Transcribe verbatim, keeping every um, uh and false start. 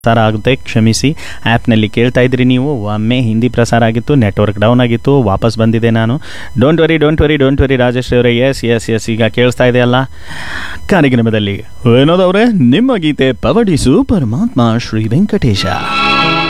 ಪ್ರಸಾರ ಆಗುತ್ತೆ, ಕ್ಷಮಿಸಿ. ಆ್ಯಪ್ನಲ್ಲಿ ಕೇಳ್ತಾ ಇದ್ರಿ ನೀವು. ಒಮ್ಮೆ ಹಿಂದಿ ಪ್ರಸಾರ ಆಗಿತ್ತು, ನೆಟ್ವರ್ಕ್ ಡೌನ್ ಆಗಿತ್ತು, ವಾಪಸ್ ಬಂದಿದೆ ನಾನು. Don't worry don't worry don't worry Rajesh ಅವರೇ. ಎಸ್ ಎಸ್ ಎಸ್ ಈಗ ಕೇಳಿಸ್ತಾ ಇದೆಯಲ್ಲ ಕಾರ್ಯಕ್ರಮದಲ್ಲಿ ವಿನೋದ್ ಅವರೇ ನಿಮ್ಮ ಗೀತೆ ಪವಡಿಸು ಪರಮಾತ್ಮ ಶ್ರೀ ವೆಂಕಟೇಶ.